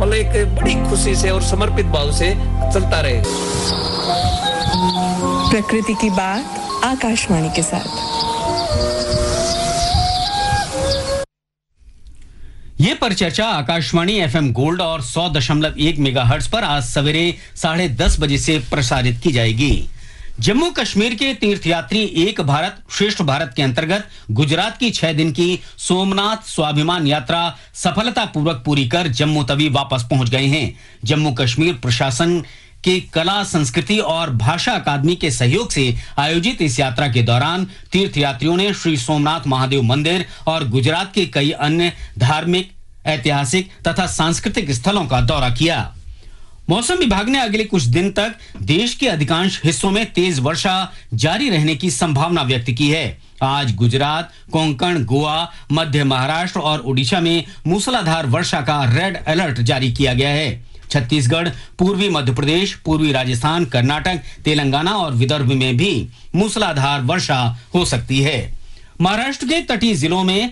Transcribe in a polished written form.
मतलब एक बड़ी खुशी से और समर्पित भाव से चलता रहे। प्रकृति की बात आकाशवाणी के साथ। ये परिचर्चा आकाशवाणी एफएम गोल्ड और 100.1 मेगाहर्ट्ज पर आज सवेरे 10:30 बजे से प्रसारित की जाएगी। जम्मू कश्मीर के तीर्थयात्री एक भारत श्रेष्ठ भारत के अंतर्गत गुजरात की 6 दिन की सोमनाथ स्वाभिमान यात्रा सफलतापूर्वक पूरी कर जम्मू तवी वापस पहुंच गए हैं। जम्मू कश्मीर प्रशासन के कला संस्कृति और भाषा अकादमी के सहयोग से आयोजित इस यात्रा के दौरान तीर्थयात्रियों ने श्री सोमनाथ महादेव मंदिर और गुजरात के कई अन्य धार्मिक, ऐतिहासिक तथा सांस्कृतिक स्थलों का दौरा किया। मौसम विभाग ने अगले कुछ दिन तक देश के अधिकांश हिस्सों में तेज वर्षा जारी रहने की संभावना व्यक्त की है। आज गुजरात, कोंकण, गोवा, मध्य महाराष्ट्र और उड़ीसा में मूसलाधार वर्षा का रेड अलर्ट जारी किया गया है। छत्तीसगढ़, पूर्वी मध्य प्रदेश, पूर्वी राजस्थान, कर्नाटक, तेलंगाना और विदर्भ में भी मूसलाधार वर्षा हो सकती है। महाराष्ट्र के तटीय जिलों में